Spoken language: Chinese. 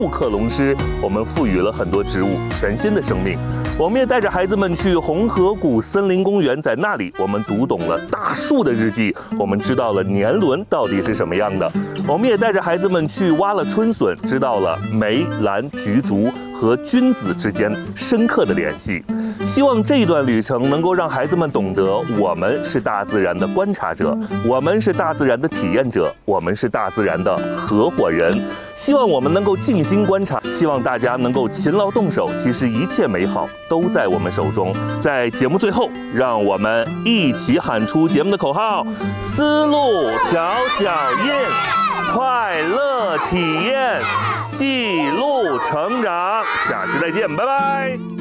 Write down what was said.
克隆师，我们赋予了很多植物全新的生命。我们也带着孩子们去红河谷森林公园，在那里我们读懂了大树的日记，我们知道了年轮到底是什么样的。我们也带着孩子们去挖了春笋，知道了梅、兰、菊、竹和君子之间深刻的联系。希望这一段旅程能够让孩子们懂得，我们是大自然的观察者，我们是大自然的体验者，我们是大自然的合伙人。希望我们能够静心观察，希望大家能够勤劳动手，其实一切美好都在我们手中。在节目最后，让我们一起喊出节目的口号：丝路小脚印，快乐体验，记录成长。下期再见，拜拜。